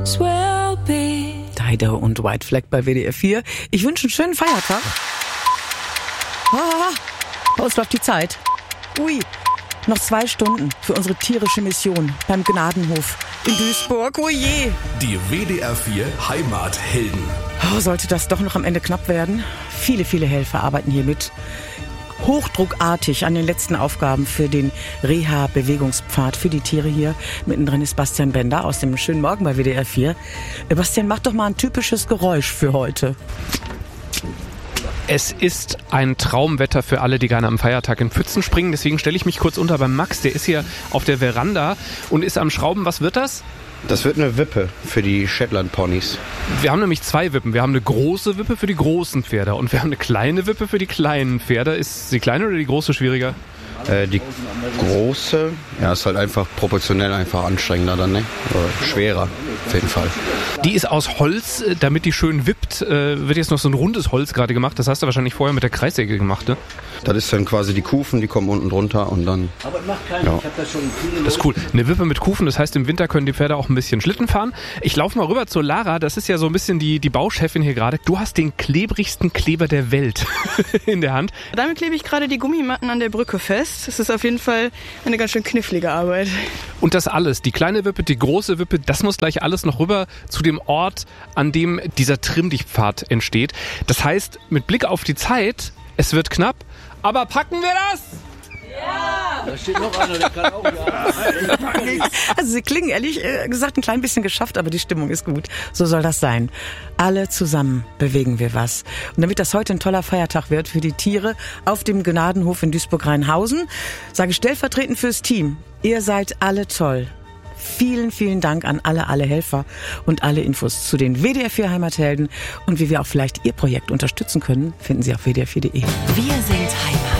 Dido und White Flag bei WDR 4. Ich wünsche einen schönen Feiertag. Bei uns läuft die Zeit. Ui, noch 2 Stunden für unsere tierische Mission beim Gnadenhof in Duisburg. Oh je. Die WDR 4 Heimathelden. Oh, sollte das doch noch am Ende knapp werden? Viele, viele Helfer arbeiten hier mit. Hochdruckartig an den letzten Aufgaben für den Reha-Bewegungspfad für die Tiere hier. Mittendrin ist Bastian Bender aus dem schönen Morgen bei WDR 4. Bastian, mach doch mal ein typisches Geräusch für heute. Es ist ein Traumwetter für alle, die gerne am Feiertag in Pfützen springen. Deswegen stelle ich mich kurz unter beim Max. Der ist hier auf der Veranda und ist am Schrauben. Was wird das? Das wird eine Wippe für die Shetland-Ponys. Wir haben nämlich 2 Wippen. Wir haben eine große Wippe für die großen Pferde und wir haben eine kleine Wippe für die kleinen Pferde. Ist die kleine oder die große schwieriger? Die große, ja, ist halt einfach proportionell einfach anstrengender dann, ne? Oder schwerer, auf jeden Fall. Die ist aus Holz, damit die schön wippt, wird jetzt noch so ein rundes Holz gerade gemacht. Das hast du wahrscheinlich vorher mit der Kreissäge gemacht, ne? Das ist dann quasi die Kufen, die kommen unten drunter und dann... Aber macht keinen, ja. Ich habe das schon viele... Das ist cool. Eine Wippe mit Kufen, das heißt, im Winter können die Pferde auch ein bisschen Schlitten fahren. Ich laufe mal rüber zur Lara, das ist ja so ein bisschen die Bauchefin hier gerade. Du hast den klebrigsten Kleber der Welt in der Hand. Damit klebe ich gerade die Gummimatten an der Brücke fest. Das ist auf jeden Fall eine ganz schön knifflige Arbeit. Und das alles, die kleine Wippe, die große Wippe, das muss gleich alles noch rüber zu dem Ort, an dem dieser Trimm-dich-Pfad entsteht. Das heißt, mit Blick auf die Zeit, es wird knapp, aber packen wir das? Ja! Da steht noch einer, der kann auch ja. Also sie klingen ehrlich gesagt ein klein bisschen geschafft, aber die Stimmung ist gut. So soll das sein. Alle zusammen bewegen wir was. Und damit das heute ein toller Feiertag wird für die Tiere auf dem Gnadenhof in Duisburg-Rheinhausen, sage ich stellvertretend fürs Team, ihr seid alle toll. Vielen, vielen Dank an alle Helfer und alle Infos zu den WDR 4 Heimathelden und wie wir auch vielleicht Ihr Projekt unterstützen können, finden Sie auf wdr4.de. Wir sind Heimat.